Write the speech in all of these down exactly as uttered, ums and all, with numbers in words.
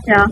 ja.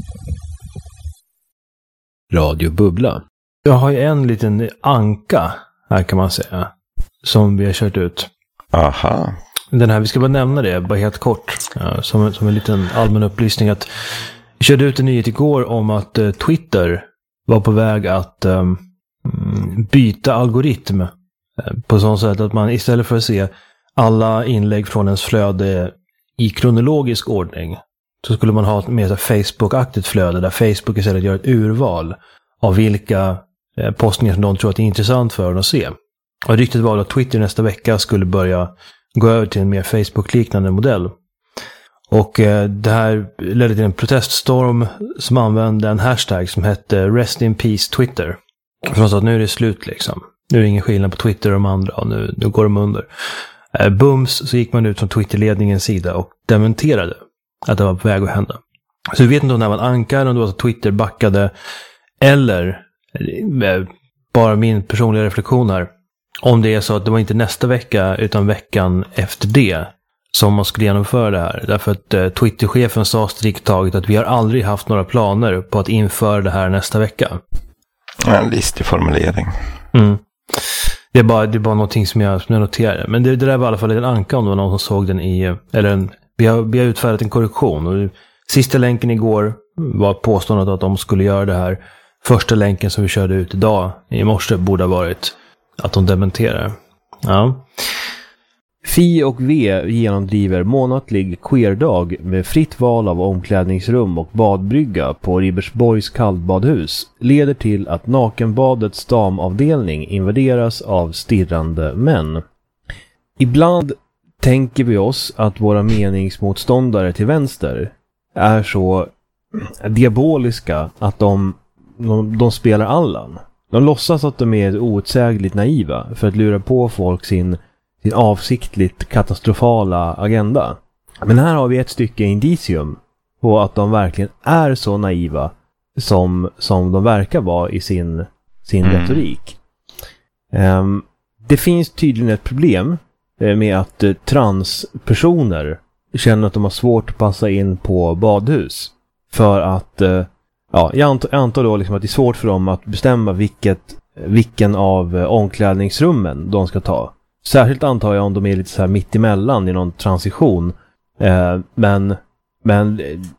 Radio Bubbla. Jag har ju en liten anka här kan man säga. Som vi har kört ut. Aha. Den här, vi ska bara nämna det, bara helt kort. Ja, som, som en liten allmän upplysning att vi körde ut en nyhet igår om att uh, Twitter var på väg att um, byta algoritm. Uh, på sånt sätt att man istället för att se alla inlägg från ens flöde i kronologisk ordning så skulle man ha ett mer Facebook-aktigt flöde där Facebook istället gör ett urval av vilka uh, postningar som de tror att det är intressant för dem att se. Och riktigt var att Twitter nästa vecka skulle börja gå över till en mer Facebook-liknande modell. Och eh, det här ledde till en proteststorm som använde en hashtag som hette Rest in Peace Twitter. För de sa att nu är det slut liksom. Nu är det ingen skillnad på Twitter och de andra och nu, nu går de under. Eh, bums så gick man ut från Twitter-ledningens sida och dementerade att det var på väg att hända. Så vi vet inte om det var en anka eller om det var att Twitter backade eller eh, bara min personliga reflektion här. Om det är så att det var inte nästa vecka utan veckan efter det som man skulle genomföra det här. Därför att eh, Twitter-chefen sa strikt taget att vi har aldrig haft några planer på att införa det här nästa vecka. En listig formulering. Mm. Det, är bara, det är bara någonting som jag, som jag noterade. Men det, det där var i alla fall en anka om det var någon som såg den i... Eller en, vi, har, vi har utfärdat en korrektion. Och sista länken igår var påståendet att de skulle göra det här. Första länken som vi körde ut idag i morse borde ha varit att de dementerar. Ja. Fi och V genomdriver månatlig queerdag med fritt val av omklädningsrum och badbrygga på Ribersborgs kallbadhus leder till att nakenbadets damavdelning invaderas av stirrande män. Ibland tänker vi oss att våra meningsmotståndare till vänster är så diaboliska att de, de, de spelar Allan. De låtsas att de är outsägligt naiva för att lura på folk sin, sin avsiktligt katastrofala agenda. Men här har vi ett stycke indicium på att de verkligen är så naiva som, som de verkar vara i sin, sin mm. retorik. Um, det finns tydligen ett problem med att uh, transpersoner känner att de har svårt att passa in på badhus. För att... Uh, Ja, jag antar, jag antar då liksom att det är svårt för dem att bestämma vilket, vilken av omklädningsrummen de ska ta. Särskilt antar jag om de är lite så här mitt emellan i någon transition. Eh, men, men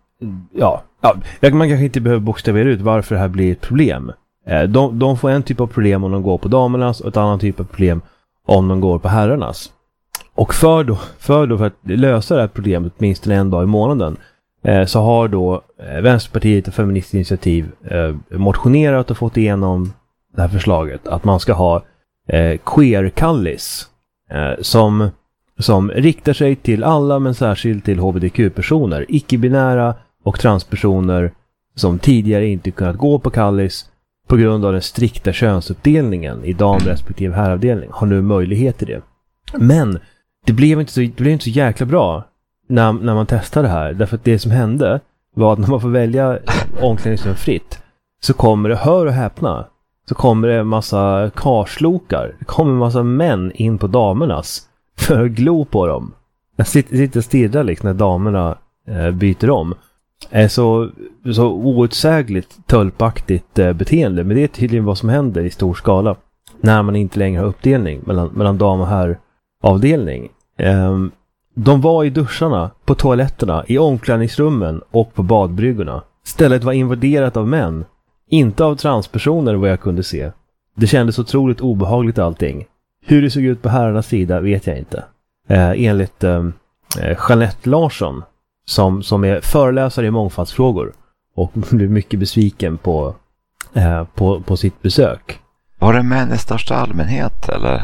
ja, ja, man kanske inte behöver bokstavera ut varför det här blir ett problem. Eh, de, de får en typ av problem om de går på damernas och ett annat typ av problem om de går på herrarnas. Och för då, för då för att lösa det här problemet minst en dag i månaden så har då Vänsterpartiet och Feministiskt initiativ eh, motionerat och fått igenom det här förslaget att man ska ha eh, queer-kallis eh, som, som riktar sig till alla men särskilt till hbtq-personer, icke-binära och transpersoner som tidigare inte kunnat gå på kallis på grund av den strikta könsuppdelningen i dam respektive herravdelning har nu möjlighet till det. Men det blev inte så, det blev inte så jäkla bra När, när man testar det här. Därför att det som hände var att när man får välja omklädningsrum fritt så kommer det, hör och häpna, så kommer det en massa karslokar. Det kommer en massa män in på damernas för att glo på dem. Jag sitter, sitter och stirrar liksom när damerna eh, byter om. Eh, så, så outsägligt tölpaktigt eh, beteende. Men det är tydligen vad som händer i stor skala när man inte längre har uppdelning mellan, mellan dam- och herravdelning. Eh, De var i duscharna, på toaletterna, i omklädningsrummen och på badbryggorna. Stället var invaderat av män, inte av transpersoner vad jag kunde se. Det kändes otroligt obehagligt allting. Hur det såg ut på herrarnas sida vet jag inte. Eh, enligt eh, Jeanette Larsson, som, som är föreläsare i mångfaldsfrågor och blev mycket besviken på, eh, på, på sitt besök. Var det män i största allmänhet eller...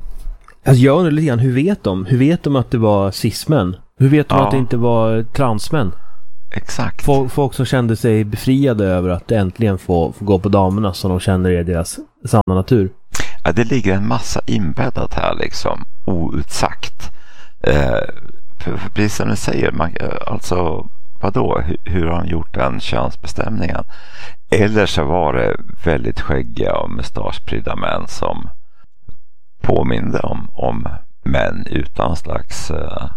Alltså jag undrar lite grann, hur vet de? Hur vet de att det var cismän? Hur vet de ja. att det inte var transmän? Exakt. Folk, folk som kände sig befriade över att äntligen få, få gå på damerna som de känner är deras sanna natur. Ja, det ligger en massa inbäddat här liksom, outsagt. Eh, för, för precis som du säger, man, alltså vadå? Hur, hur har han gjort den könsbestämningen? Eller så var det väldigt skäggiga och mustaschprydda män som påminner om, om män utan slags uh,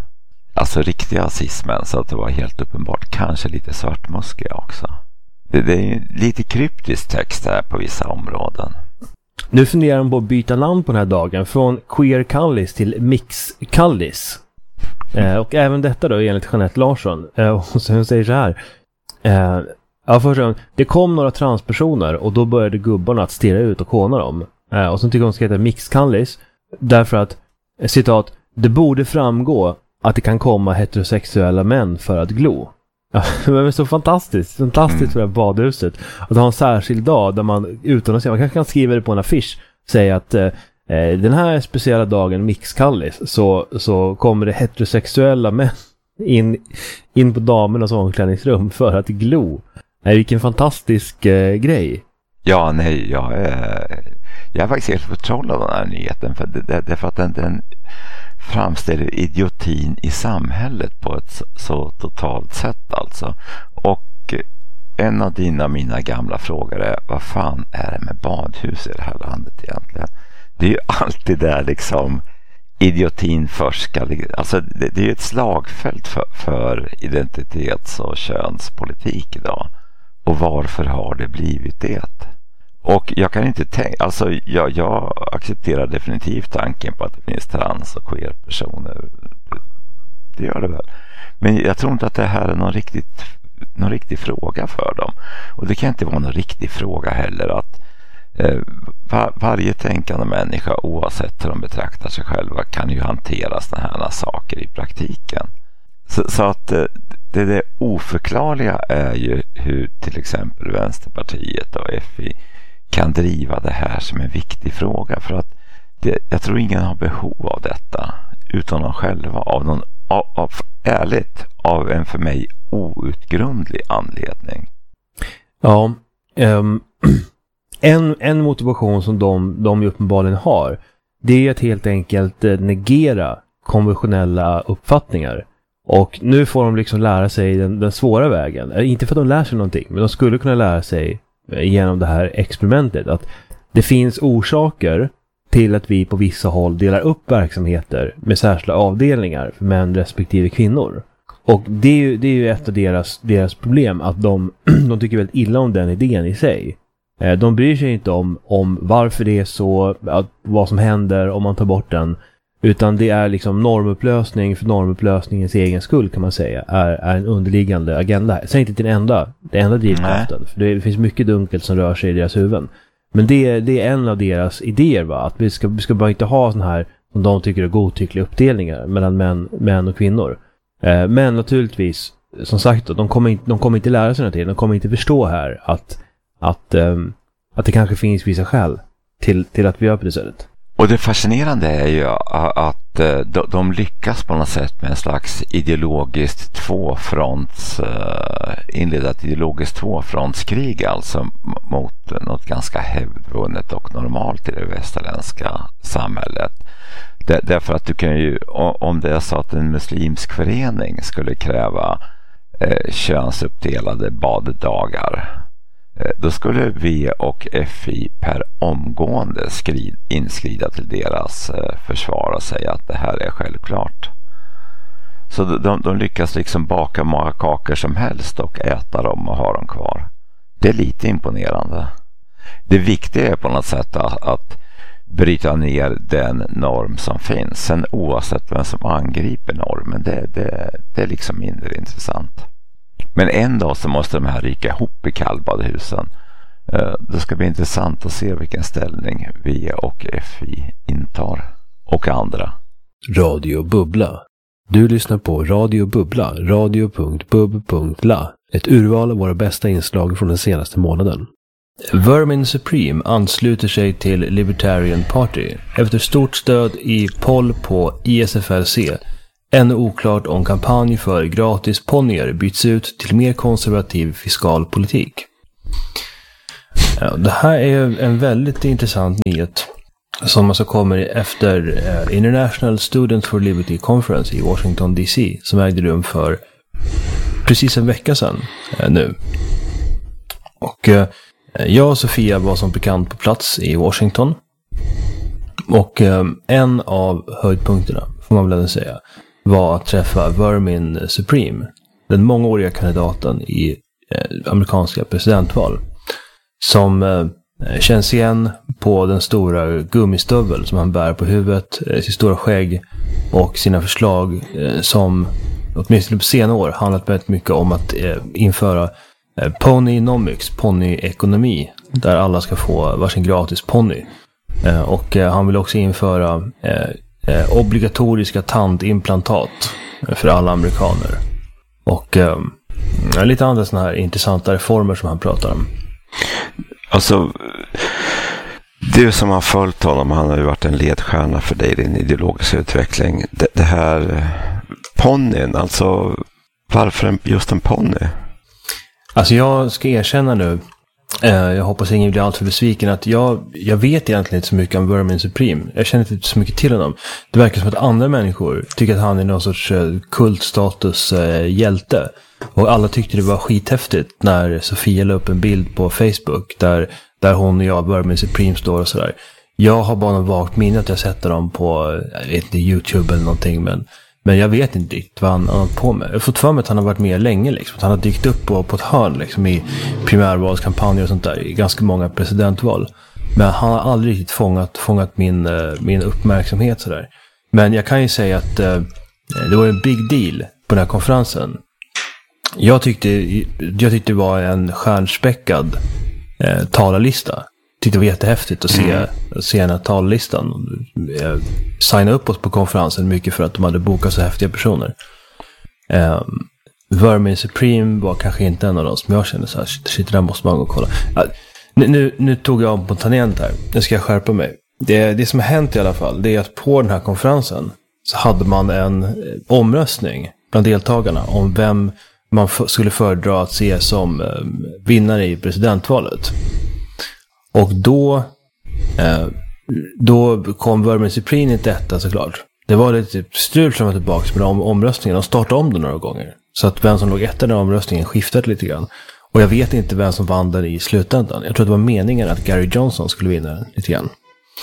alltså riktiga cismen, så att det var helt uppenbart kanske lite svartmuskiga också. Det, det är lite kryptisk text här på vissa områden. Nu funderar de på att byta namn på den här dagen från Queer Kallis till Mix Kallis. Eh, och även detta då enligt Jeanette Larsson. Eh, och så hon säger så här. Eh, ja, först, det kom några transpersoner och då började gubbarna att stirra ut och håna dem. Eh, och så tycker hon ska heta Mix Kallis. Därför att, citat, det borde framgå att det kan komma heterosexuella män för att glo. Ja, det är så fantastiskt. Fantastiskt mm. för det här badhuset. Att ha en särskild dag där man utan att se, man kanske kan skriva det på en affisch, säga att eh, den här speciella dagen Mixkallis så, så kommer det heterosexuella män in, in på damernas omklädningsrum för att glo. Nej, vilken fantastisk eh, grej. Ja, nej, jag är, jag är faktiskt helt förtrollad av den här nyheten, för det, det, det är för att den, den framställer idiotin i samhället på ett så, så totalt sätt alltså. Och en av dina mina gamla frågor är, vad fan är det med badhus i det här landet egentligen? Det är ju alltid där liksom idiotin först ska, alltså det, det är ju ett slagfält för, för identitets- och könspolitik idag. Och varför har det blivit det? Och jag kan inte tänka, alltså jag, jag accepterar definitivt tanken på att det finns trans- och queer-personer. Det gör det väl. Men jag tror inte att det här är någon, riktigt, någon riktig fråga för dem. Och det kan inte vara någon riktig fråga heller att eh, var, varje tänkande människa, oavsett hur de betraktar sig själva, kan ju hantera såna här saker i praktiken. Så, så att eh, det, det oförklarliga är ju hur till exempel Vänsterpartiet och F I kan driva det här som en viktig fråga, för att det, jag tror ingen har behov av detta utan de själva av någon av, av, ärligt av en för mig outgrundlig anledning. Ja, um, en, en motivation som de, de uppenbarligen har, det är att helt enkelt negera konventionella uppfattningar. Och nu får de liksom lära sig den, den svåra vägen. Inte för att de lär sig någonting, men de skulle kunna lära sig genom det här experimentet att det finns orsaker till att vi på vissa håll delar upp verksamheter med särskilda avdelningar för män respektive kvinnor. Och det är ju, det är ju ett av deras, deras problem, att de, de tycker väldigt illa om den idén i sig. De bryr sig inte om, om varför det är så, att, vad som händer om man tar bort den. Utan det är liksom normupplösning för normupplösningens egen skull, kan man säga, är, är en underliggande agenda. Säg inte till den enda, den enda drivkraften. För det finns mycket dunkelt som rör sig i deras huvuden. Men det, det är en av deras idéer, va? Att vi ska, vi ska bara inte ha sån här, som de tycker är godtyckliga uppdelningar mellan män, män och kvinnor. Eh, men naturligtvis, som sagt då, de kommer inte, de kommer inte lära sig någonting. De kommer inte förstå här att, att, um, att det kanske finns vissa skäl till, till att vi gör på det sättet. Och det fascinerande är ju att de lyckas på något sätt med en slags ideologiskt tvåfronts, inleda ett ideologiskt tvåfrontskrig alltså mot något ganska hävdvunnet och normalt i det västerländska samhället. Därför att du kan ju, om det är så att en muslimsk förening skulle kräva könsuppdelade baddagar, då skulle V och F I per omgående skrid, inskrida till deras eh, försvar och säga att det här är självklart. Så de, de lyckas liksom baka många kakor som helst och äta dem och ha dem kvar. Det är lite imponerande. Det viktiga är på något sätt att, att bryta ner den norm som finns. Sen oavsett vem som angriper normen, det, det, det är liksom mindre intressant. Men en dag så måste de här ryka ihop i kallbadhusen. Det ska bli intressant att se vilken ställning V och F I intar. Och andra. Radio Bubbla. Du lyssnar på Radio Bubbla, radio punkt bub punkt la. Ett urval av våra bästa inslag från den senaste månaden. Vermin Supreme ansluter sig till Libertarian Party efter stort stöd i poll på I S F L C. Ännu oklart om kampanj för gratis ponnyer byts ut till mer konservativ fiskal politik. Ja, det här är en väldigt intressant nyhet som alltså kommer efter International Students for Liberty Conference i Washington D C som ägde rum för precis en vecka sedan nu. Och jag och Sofia var som bekant på plats i Washington. Och en av höjdpunkterna, får man väl säga, var att träffa Vermin Supreme, den mångåriga kandidaten i eh, amerikanska presidentval, som eh, känns igen på den stora gummistövel som han bär på huvudet, eh, sitt stora skägg och sina förslag eh, som åtminstone på senare år handlat väldigt mycket om att eh, införa eh, Ponynomics, ponyekonomi, där alla ska få varsin gratis ponny. Eh, och eh, han vill också införa eh, eh, obligatoriska tandimplantat för alla amerikaner. Och eh, lite andra sådana här intressanta reformer som han pratar om. Alltså, du som har följt honom, han har ju varit en ledstjärna för dig i din ideologiska utveckling. Det, det här ponnyn, alltså varför just en ponny? Alltså jag ska erkänna nu, eh, jag hoppas ingen blir alltför besviken, att jag, jag vet egentligen inte så mycket om Vermin Supreme. Jag känner inte så mycket till honom. Det verkar som att andra människor tycker att han är någon sorts eh, kultstatus eh, hjälte. Och alla tyckte det var skithäftigt när Sofia la upp en bild på Facebook där, där hon och jag, Vermin Supreme, står och sådär. Jag har bara något vagt minne att jag sett dem på, jag vet inte, YouTube eller någonting, men Men jag vet inte riktigt vad han har på med. Jag har fått för mig att han har varit med länge. Liksom. Att han har dykt upp på, på ett hörn liksom, i primärvalskampanjer och sånt där. I ganska många presidentval. Men han har aldrig riktigt fångat, fångat min, min uppmärksamhet. Sådär. Men jag kan ju säga att eh, det var en big deal på den här konferensen. Jag tyckte, jag tyckte det var en stjärnspäckad eh, talarlista. Tyckte det var jättehäftigt att se, att se den här tallistan. Eh, signa upp oss på konferensen mycket för att de hade bokat så häftiga personer. Eh, Vermin Supreme var kanske inte en av dem som jag kände så här, shit, där måste man gå och kolla. Ja, nu, nu, nu tog jag om på tangent här. Nu ska jag skärpa mig. Det, det som har hänt i alla fall, det är att på den här konferensen så hade man en eh, omröstning bland deltagarna om vem man f- skulle föredra att se som eh, vinnare i presidentvalet. Och då eh, då kom Vermin Supreme inte detta såklart. Det var lite strul som var tillbaka med om, omröstningen. De startade om den några gånger. Så att vem som låg efter den omröstningen skiftade lite grann. Och jag vet inte vem som vann den i slutändan. Jag tror att det var meningen att Gary Johnson skulle vinna den lite grann.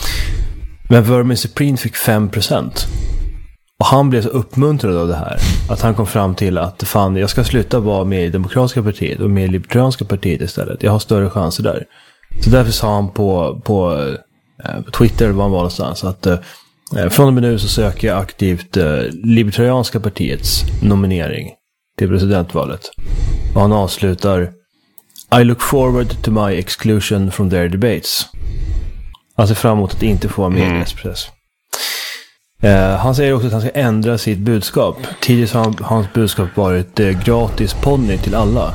Men Vermin Supreme fick fem procent. Och han blev så uppmuntrad av det här. Att han kom fram till att fan, jag ska sluta vara med i Demokratiska partiet och med i Libertarianska partiet istället. Jag har större chanser där. Så därför sa han på, på eh, Twitter, var han var någonstans, att eh, från och med nu så söker jag aktivt eh, Libertarianska partiets nominering till presidentvalet. Och han avslutar: I look forward to my exclusion from their debates. Han ser fram emot att inte få vara med i deras process. Eh, han säger också att han ska ändra sitt budskap. Tidigare har han, hans budskap varit eh, gratis ponny till alla.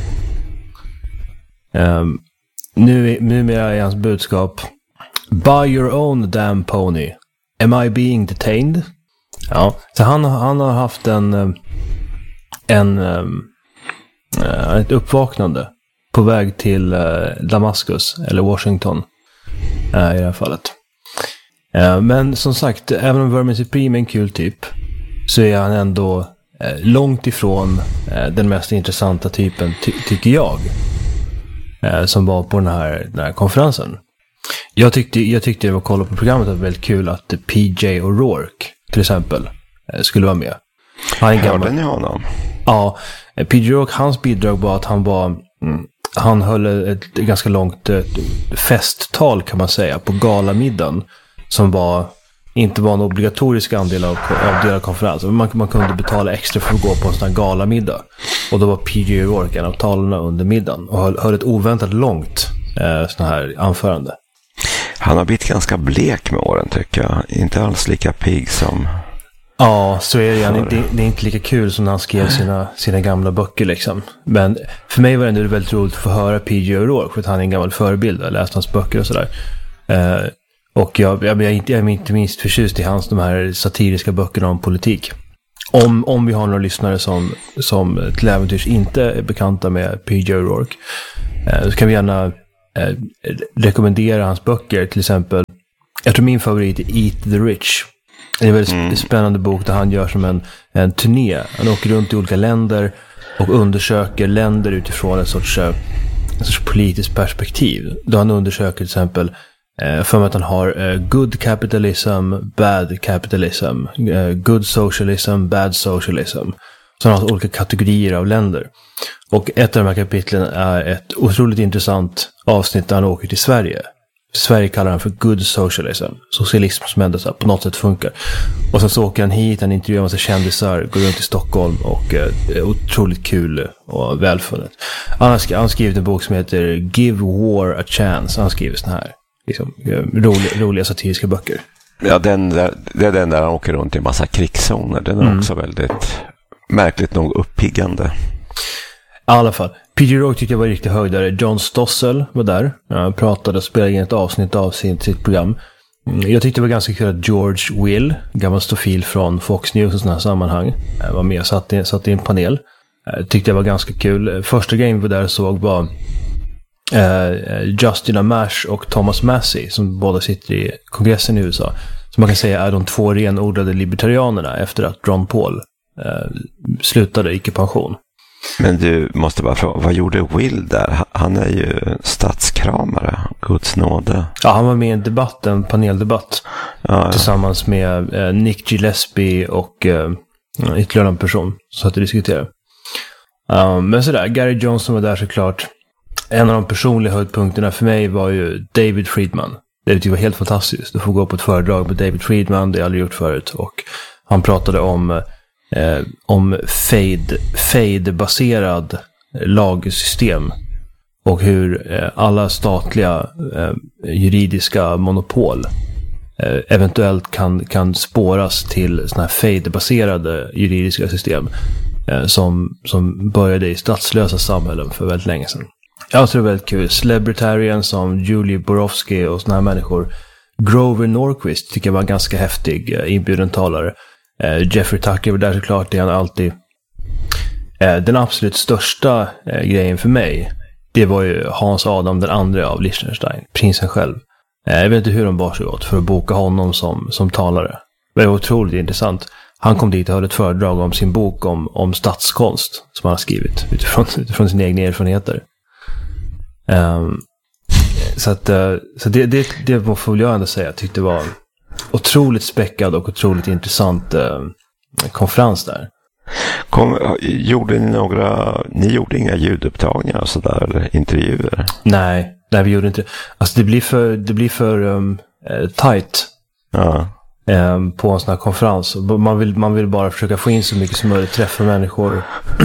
Eh, nu, numera är hans budskap: buy your own damn pony. Am I being detained? Ja, så han, han har haft en en äh, ett uppvaknande på väg till äh, Damaskus eller Washington äh, i det här fallet. Äh, men som sagt, även om Vermin Supreme är en kul typ, så är han ändå äh, långt ifrån äh, den mest intressanta typen, ty- tycker jag, äh, som var på den här, den här konferensen. Jag tyckte, jag tyckte det var, kolla på programmet, att det var väldigt kul att P J O'Rourke till exempel skulle vara med. Han är gammal. Hörde ni honom? Ja, P J O'Rourke, hans bidrag var att han var mm, han höll ett ganska långt ett festtal kan man säga på galamiddagen, som var inte var en obligatorisk andel av, av deras konferens. Man, man kunde betala extra för att gå på en sån här galamiddag. Och då var P J O'Rourke en av talarna under middagen och höll, höll ett oväntat långt eh, sån här anförande. Han har blivit ganska blek med åren, tycker jag. Inte alls lika pigg som... Ja, så är det. Han, det, det är inte lika kul som när han skrev sina, sina gamla böcker liksom. Men för mig var det ändå väldigt roligt att få höra P J O'Rourke, för att han är en gammal förebild. Jag läste hans böcker och sådär. Eh, och jag, jag, jag, är inte, jag är inte minst förtjust i hans de här satiriska böckerna om politik. Om, om vi har några lyssnare som, som till äventyrs inte är bekanta med P J O'Rourke, eh, så kan vi gärna eh, rekommendera hans böcker. Till exempel, jag tror min favorit är Eat the Rich. Det är en väldigt mm. spännande bok där han gör som en, en turné. Han åker runt i olika länder och undersöker länder utifrån en sorts, en sorts politiskt perspektiv. Då han undersöker till exempel Eh, för mig att han har eh, good capitalism, bad capitalism, eh, good socialism, bad socialism. Så han har olika kategorier av länder. Och ett av de här kapitlen är ett otroligt intressant avsnitt där han åker till Sverige. Sverige kallar han för good socialism. Socialism som ändå så här på något sätt funkar. Och sen så åker han hit, han intervjuar en massa kändisar, går runt i Stockholm och eh, är otroligt kul och välfunnet. Han har, sk- han har skrivit en bok som heter Give War a Chance. Han har skrivit såna här liksom, roliga, roliga satiriska böcker. Ja, den där, det är den där han åker runt i en massa krigszoner. Den är mm. också väldigt märkligt nog uppiggande. I alla fall. P J Rogue tyckte jag var riktigt höjdare. John Stossel var där. Han pratade och spelade in ett avsnitt av sitt, sitt program. Jag tyckte det var ganska kul att George Will, gammal stofil från Fox News och sådana här sammanhang, var med och satt i, satt i en panel. Jag tyckte det var ganska kul. Första grejen vi var där och såg var eh, Justin Amash och Thomas Massey, som båda sitter i kongressen i U S A. Som man kan säga är de två renodlade libertarianerna efter att Ron Paul eh, slutade icke-pension. Men du måste bara fråga, vad gjorde Will där? Han är ju statskramare, Guds nåde. Ja, han var med i en debatt, en paneldebatt. Ja, ja. Tillsammans med eh, Nick Gillespie och eh, ytterligare en person så att det diskuterade. Um, men sådär, Gary Johnson var där såklart. En av de personliga höjdpunkterna för mig var ju David Friedman. Det var helt fantastiskt. Du får gå på ett föredrag med David Friedman, det har jag aldrig gjort förut. Och han pratade om Eh, om fade, fade-baserad lagsystem och hur eh, alla statliga eh, juridiska monopol eh, eventuellt kan, kan spåras till såna här fade-baserade juridiska system eh, som, som började i statslösa samhällen för väldigt länge sedan. Jag tror det är väldigt kul. Celebritarian som Julie Borowski och såna här människor. Grover Norquist tycker jag var en ganska häftig eh, inbjuden talare. Uh, Jeffrey Tucker var där såklart, det är han alltid. Uh, den absolut största uh, grejen för mig, det var ju Hans Adam den andra av Liechtenstein, prinsen själv. Uh, jag vet inte hur de bar sig åt för att boka honom som, som talare. Det var otroligt intressant. Han kom dit och höll ett föredrag om sin bok om, om statskonst som han har skrivit utifrån, utifrån sina egna erfarenheter. Um, så att, uh, så det, det, det får jag ändå säga, jag tyckte det var otroligt späckad och otroligt intressant eh, konferens där. Kom, gjorde ni några, ni gjorde inga ljudupptagningar och sådär, eller intervjuer? Nej, nej vi gjorde inte det. Alltså det blir för, det blir för um, tight ja. um, på en sån här konferens. Man vill, man vill bara försöka få in så mycket som möjligt, träffa människor.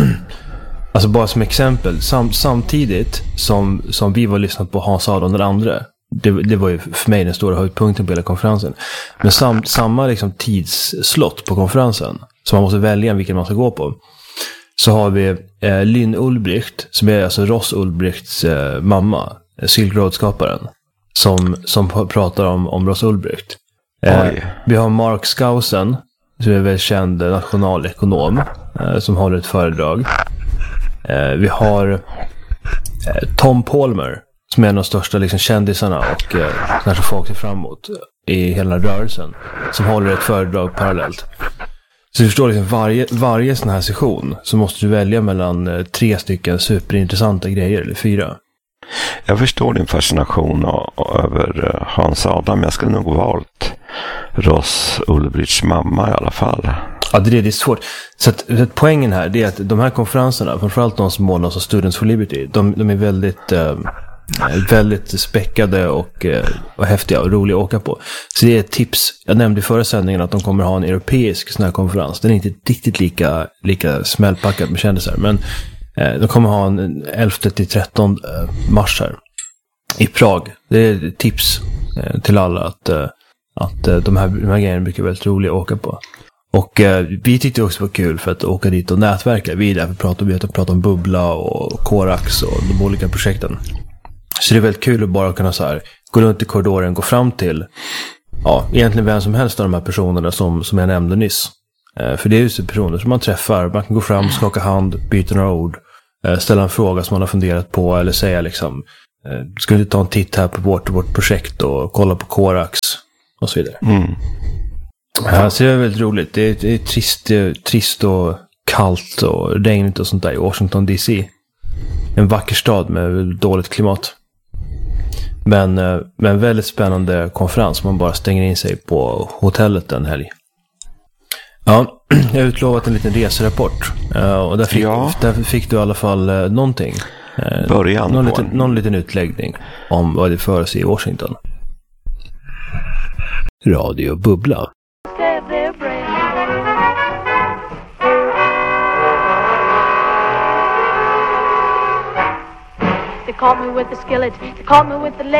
Alltså bara som exempel, sam, samtidigt som, som vi var lyssnat på Hans Adam den andra. Det, det var ju för mig den stora höjdpunkten på hela konferensen. Men sam, samma liksom tidsslott på konferensen, så man måste välja vilken man ska gå på. Så har vi eh, Lynn Ulbricht, som är alltså Ross Ulbrichts eh, mamma, eh, Silk Road-skaparen, som, som pratar om, om Ross Ulbricht. Eh, vi har Mark Skousen, som är en väldigt känd nationalekonom, eh, som håller ett föredrag. Eh, vi har eh, Tom Palmer, som är en av de största liksom, kändisarna och eh, kanske folk ser fram emot i hela rörelsen, som håller ett föredrag parallellt. Så du förstår, liksom, varje, varje sån här session så måste du välja mellan eh, tre stycken superintressanta grejer, eller fyra. Jag förstår din fascination och, och över uh, Hans Adam. Jag skulle nog valt Ross Ulbrichts mamma i alla fall. Ja, det är, det är svårt. Så att, att poängen här, det är att de här konferenserna, framförallt de som målas av Students for Liberty, de, de är väldigt... Eh, väldigt späckade och, och häftiga och roliga att åka på. Så det är ett tips. Jag nämnde i förra sändningen att de kommer ha en europeisk sån här konferens. Den är inte riktigt lika, lika smällpackad med kändisar. Men eh, de kommer ha en elfte till trettonde mars här i Prag. Det är ett tips eh, till alla att, eh, att eh, de, här, de här grejerna brukar vara väldigt roliga att åka på. Och eh, vi tyckte också det var kul för att åka dit och nätverka. Vi är där för att prata, vi pratar om Bubbla och Korax och de olika projekten. Så det är väldigt kul att bara kunna så här, gå runt i korridoren, gå fram till ja, egentligen vem som helst av de här personerna som, som jag nämnde nyss. Eh, för det är ju personer som man träffar. Man kan gå fram, skaka hand, byta några ord, eh, ställa en fråga som man har funderat på eller säga liksom, eh, ska vi ta en titt här på vårt, vårt projekt och kolla på Korax och så vidare. Mm. Ja, så det är väldigt roligt. Det är, det är trist, det är trist och kallt och regnigt och sånt där i Washington D C. En vacker stad med dåligt klimat. Men, men väldigt spännande konferens. Man bara stänger in sig på hotellet en helg. Ja, jag har utlovat en liten reserapport. Och där fick, ja. där fick du i alla fall någonting. Början någon, liten, någon liten utläggning om vad det för sig i Washington. Radio Bubbla. They caught me with the skillet, they caught me with the leg.